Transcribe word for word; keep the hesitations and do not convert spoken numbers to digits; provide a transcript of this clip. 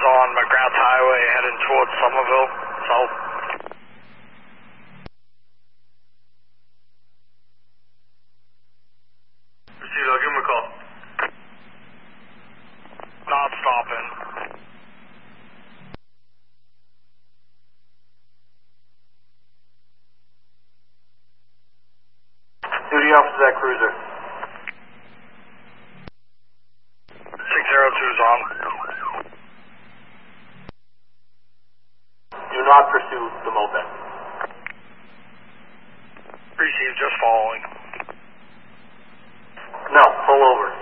on McGrath Highway heading towards Somerville, south. Received, I'll give him a call. Not stopping. Duty officer, that cruiser. six zero two's on. Do not pursue the moped. Received, just following. No, pull over.